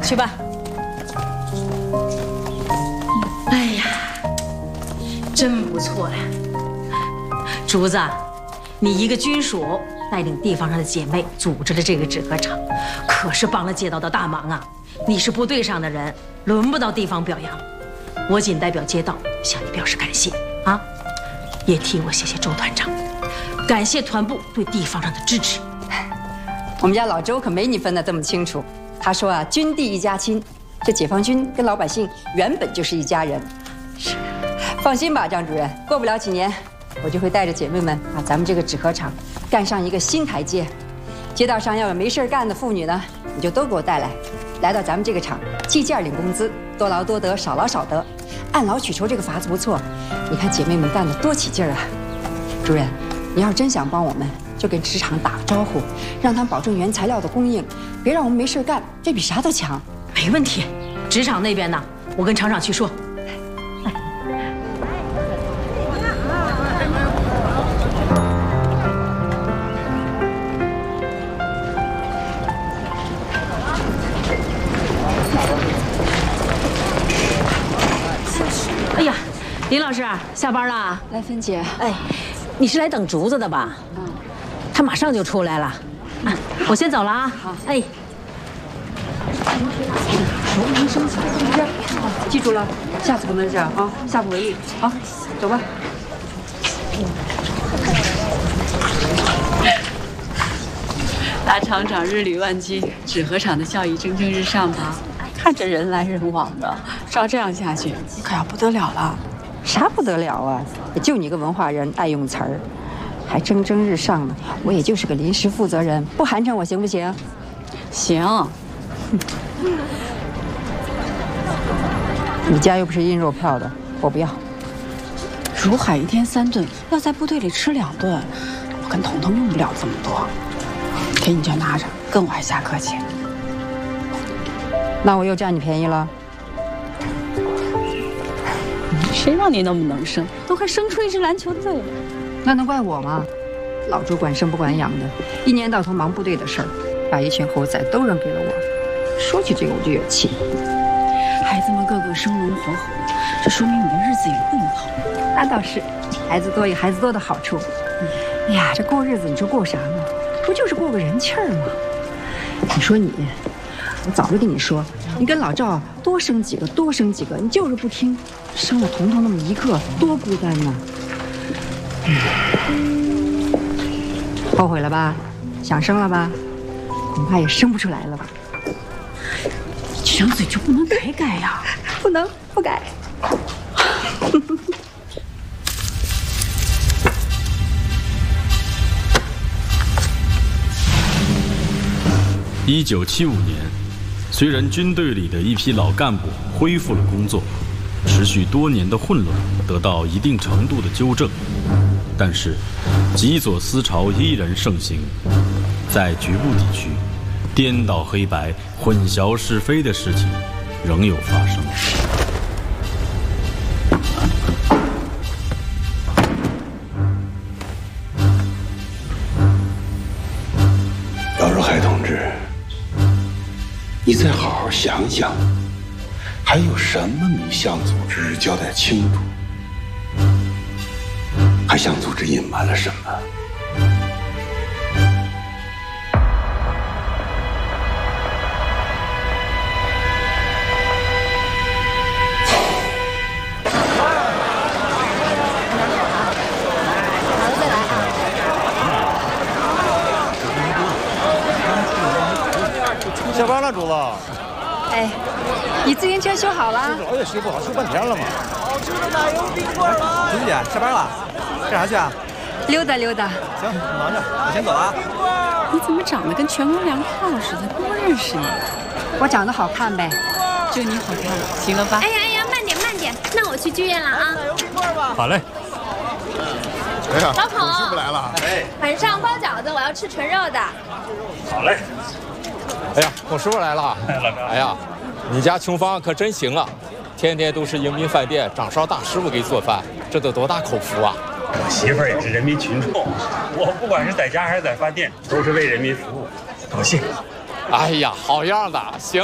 去吧。哎呀，真不错呀，竹子，你一个军属带领地方上的姐妹组织了这个纸盒厂，可是帮了街道的大忙啊！你是部队上的人，轮不到地方表扬，我仅代表街道向你表示感谢啊！也替我谢谢周团长，感谢团部对地方上的支持。 我们家老周可没你分得这么清楚。他说啊，军地一家亲，这解放军跟老百姓原本就是一家人。是，放心吧，张主任，过不了几年，我就会带着姐妹们把咱们这个纸盒厂干上一个新台阶。街道上要有没事干的妇女呢，你就都给我带来，来到咱们这个厂，计件领工资，多劳多得，少劳少得，按劳取酬这个法子不错。你看姐妹们干得多起劲儿啊！主任，你要是真想帮我们，就跟纸厂打个招呼，让他们保证原材料的供应，别让我们没事干，这比啥都强。 没问题，纸厂那边呢，我跟厂长去说。哎呀，林老师下班了？ 来，芬姐， 哎，你是来等竹子的吧？他马上就出来了。我先走了啊。好，哎。熟能生巧，是不是？ 记住了，下次不能这样啊，下不为例。好，走吧。 大厂长日理万机，纸盒厂的效益蒸蒸日上吧？看着人来人往的，照这样下去，可要不得了了。 啥不得了啊？也就你个文化人，爱用词儿，还蒸蒸日上呢。我也就是个临时负责人，不寒碜我行不行？ 行。 你家又不是印肉票的，我不要。 如海一天3顿，要在部队里吃2顿，我跟彤彤用不了这么多。给你就拿着，跟我还瞎客气。 那我又占你便宜了。 谁让你那么能生，都快生出一支篮球队了。 那能怪我吗？老周管生不管养的，一年到头忙部队的事儿，把一群猴崽都扔给了我。说起这个我就有气。 孩子们个个生龙活虎，这说明你的日子也不好。 那倒是，孩子多有孩子多的好处。哎呀，这过日子你说过啥呢？不就是过个人气儿吗？你说你，我早就跟你说，你跟老赵多生几个，多生几个，你就是不听，生了彤彤那么一个，多孤单呢。后悔了吧？想生了吧？恐怕也生不出来了吧？ 这张嘴就不能改呀！ 不能不改。 1975年，虽然军队里的一批老干部恢复了工作，持续多年的混乱得到一定程度的纠正，但是极左思潮依然盛行，在局部地区，颠倒黑白、混淆是非的事情仍有发生。 姚若海同志，你再好好想想，还有什么你向组织交代清楚？还向组织隐瞒了什么？ 下班了，主子。 哎，你自行车修好了？ 老也修不好，修半天了嘛。 好吃的奶油冰棍吗？ 朱姐，下班了，干啥去啊？ 溜达溜达。 行，你忙着，我先走了。 你怎么长得跟全国粮炮似的？不认识你。 我长得好看呗。 就你好看，行了吧？ 哎呀，慢点慢点，那我去剧院了啊。 奶油冰棍吧。 好嘞。哎呀， 老孔师傅来了。哎， 晚上包饺子，我要吃纯肉的。 好嘞。 哎呀，孔师傅来了！ 老张， 哎呀，你家琼芳可真行啊，天天都是迎宾饭店掌勺大师傅给做饭，这得多大口福啊！ 我媳妇儿也是人民群众，我不管是在家还是在饭店，都是为人民服务，高兴。 哎呀，好样的，行。